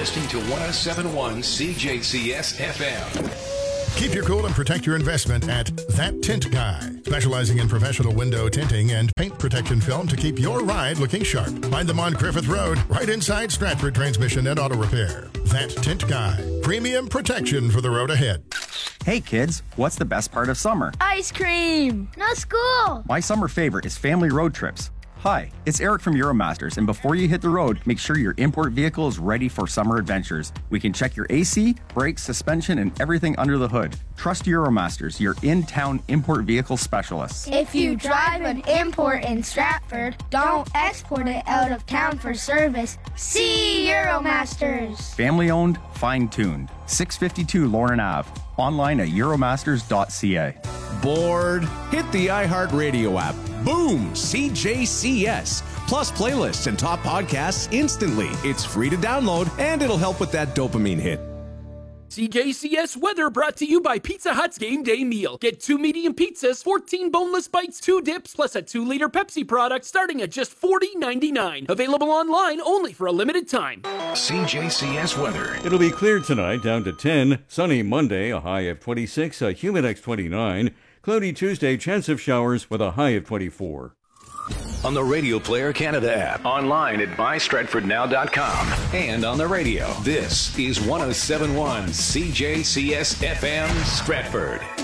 listening to 107.1 CJCS FM. Keep your cool and protect your investment at That Tint Guy, specializing in professional window tinting and paint protection film to keep your ride looking sharp. Find them on Griffith Road, right inside Stratford Transmission and Auto Repair. That Tint Guy, premium protection for the road ahead. Hey kids, what's the best part of summer? Ice cream! No school! My summer favorite is family road trips. Hi, it's Eric from Euromasters, and before you hit the road, make sure your import vehicle is ready for summer adventures. We can check your AC, brakes, suspension, and everything under the hood. Trust Euromasters, your in-town import vehicle specialists. If you drive an import in Stratford, don't export it out of town for service. See Euromasters. Family-owned, fine-tuned. 652 Lauren Ave. Online at euromasters.ca. Bored? Hit the iHeartRadio app. Boom! CJCS. Plus playlists and top podcasts instantly. It's free to download, and it'll help with that dopamine hit. CJCS weather brought to you by Pizza Hut's Game Day Meal. Get 2 medium pizzas, 14 boneless bites, 2 dips, plus a 2-liter Pepsi product starting at just $40.99. Available online only for a limited time. CJCS weather. It'll be clear tonight, down to 10. Sunny Monday, a high of 26, a Humidex 29. Cloudy Tuesday, chance of showers with a high of 24. On the Radio Player Canada app, online at mystratfordnow.com, and on the radio. This is 107.1 CJCS FM Stratford.